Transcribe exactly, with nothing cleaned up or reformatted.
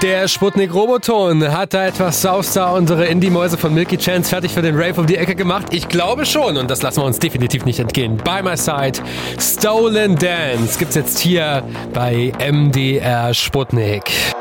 Der Sputnik-Roboton hat da etwas Saustar unsere Indie-Mäuse von Milky Chance fertig für den Rave um die Ecke gemacht. Ich glaube schon und das lassen wir uns definitiv nicht entgehen. By My Side, Stolen Dance gibt's jetzt hier bei M D R Sputnik.